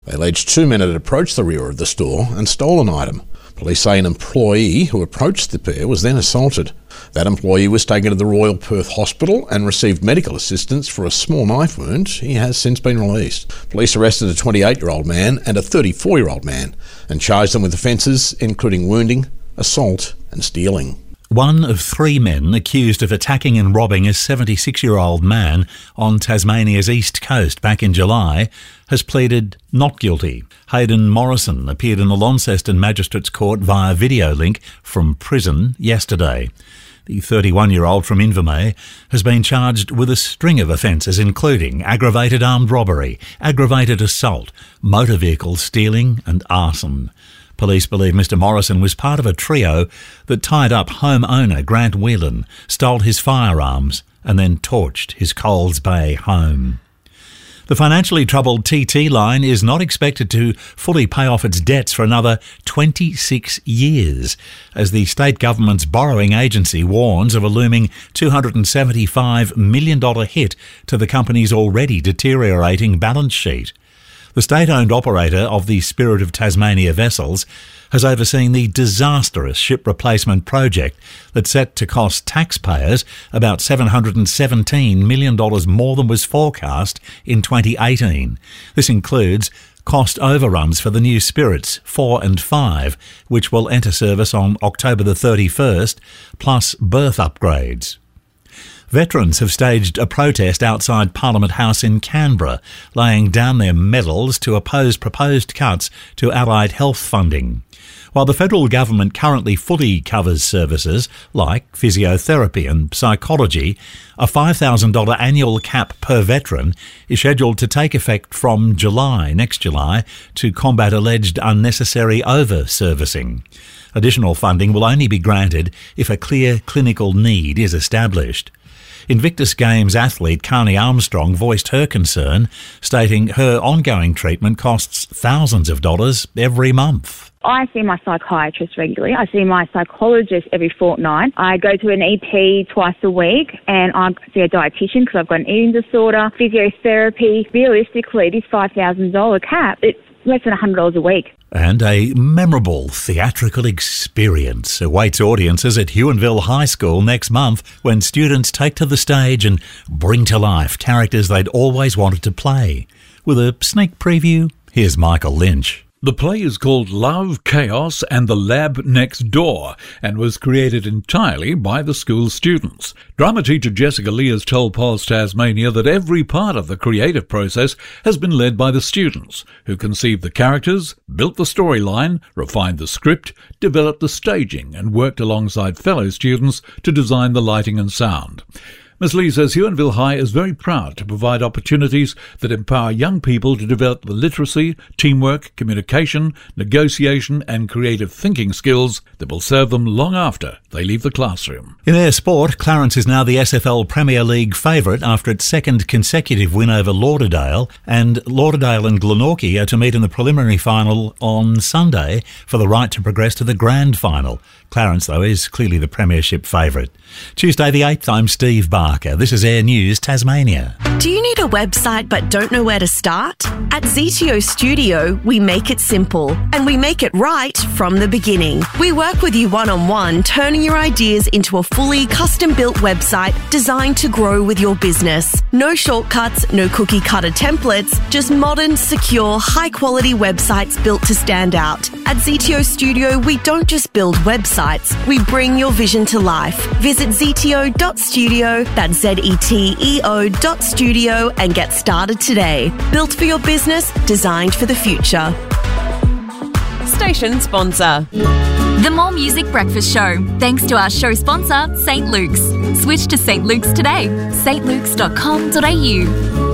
They alleged two men had approached the rear of the store and stole an item. Police say an employee who approached the pair was then assaulted. That employee was taken to the Royal Perth Hospital and received medical assistance for a small knife wound. He has since been released. Police arrested a 28-year-old man and a 34-year-old man and charged them with offences including wounding, assault and stealing. One of three men accused of attacking and robbing a 76-year-old man on Tasmania's east coast back in July has pleaded not guilty. Hayden Morrison appeared in the Launceston Magistrates Court via video link from prison yesterday. The 31-year-old from Invermay has been charged with a string of offences including aggravated armed robbery, aggravated assault, motor vehicle stealing and arson. Police believe Mr Morrison was part of a trio that tied up homeowner Grant Whelan, stole his firearms and then torched his Coles Bay home. The financially troubled TT Line is not expected to fully pay off its debts for another 26 years, as the state government's borrowing agency warns of a looming $275 million hit to the company's already deteriorating balance sheet. The state-owned operator of the Spirit of Tasmania vessels has overseen the disastrous ship replacement project that's set to cost taxpayers about $717 million more than was forecast in 2018. This includes cost overruns for the new Spirits 4 and 5, which will enter service on October the 31st, plus berth upgrades. Veterans have staged a protest outside Parliament House in Canberra, laying down their medals to oppose proposed cuts to allied health funding. While the federal government currently fully covers services like physiotherapy and psychology, a $5,000 annual cap per veteran is scheduled to take effect from next July, to combat alleged unnecessary over-servicing. Additional funding will only be granted if a clear clinical need is established. Invictus Games athlete Carney Armstrong voiced her concern, stating her ongoing treatment costs thousands of dollars every month. I see my psychiatrist regularly. I see my psychologist every fortnight. I go to an EP twice a week, and I see a dietitian because I've got an eating disorder, physiotherapy. Realistically, this $5,000 cap, it's less than $100 a week. And a memorable theatrical experience awaits audiences at Huonville High School next month when students take to the stage and bring to life characters they'd always wanted to play. With a sneak preview, here's Michael Lynch. The play is called Love, Chaos and the Lab Next Door and was created entirely by the school students. Drama teacher Jessica Lee has told Pulse Tasmania that every part of the creative process has been led by the students, who conceived the characters, built the storyline, refined the script, developed the staging and worked alongside fellow students to design the lighting and sound. Ms. Lee says Huonville High is very proud to provide opportunities that empower young people to develop the literacy, teamwork, communication, negotiation and creative thinking skills that will serve them long after they leave the classroom. In their sport, Clarence is now the SFL Premier League favourite after its second consecutive win over Lauderdale, and Lauderdale and Glenorchy are to meet in the preliminary final on Sunday for the right to progress to the grand final. Clarence, though, is clearly the premiership favourite. Tuesday the 8th, I'm Steve Barker. This is Air News Tasmania. Do you need a website but don't know where to start? At ZTO Studio, we make it simple and we make it right from the beginning. We work with you one-on-one, turning your ideas into a fully custom-built website designed to grow with your business. No shortcuts, no cookie-cutter templates, just modern, secure, high-quality websites built to stand out. At ZTO Studio, we don't just build websites, we bring your vision to life. Visit zto.studio, that's ZETEO.studio, and get started today. Built for your business, designed for the future. Station sponsor. The More Music Breakfast Show, thanks to our show sponsor, St. Luke's. Switch to St. Luke's today. stlukes.com.au.